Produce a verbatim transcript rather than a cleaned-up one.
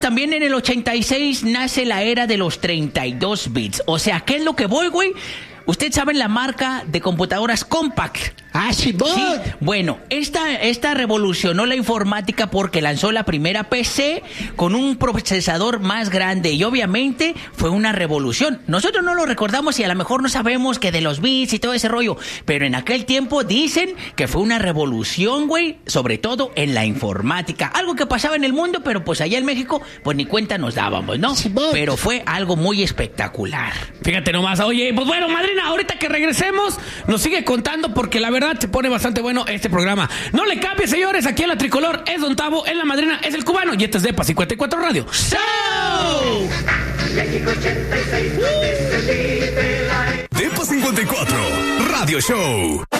También en el ochenta y seis nace la era de los treinta y dos bits. O sea, ¿qué es lo que voy, güey? Ustedes saben la marca de computadoras Compaq. Ah, sí, vos. Sí, bueno, esta, esta revolucionó la informática porque lanzó la primera P C con un procesador más grande y obviamente fue una revolución. Nosotros no lo recordamos y a lo mejor no sabemos que de los bits y todo ese rollo, pero en aquel tiempo dicen que fue una revolución, güey, sobre todo en la informática. Algo que pasaba en el mundo, pero pues allá en México, pues ni cuenta nos dábamos, ¿no? Sí, vos. Pero fue algo muy espectacular. Fíjate nomás, oye, pues bueno, madrina, ahorita que regresemos, nos sigue contando porque la verdad se pone bastante bueno este programa. No le cambie, señores, aquí en la Tricolor es Don Tavo, en la madrina es el cubano y este es Depa cincuenta y cuatro Radio. ¡Show! Depa cincuenta y cuatro Radio Show.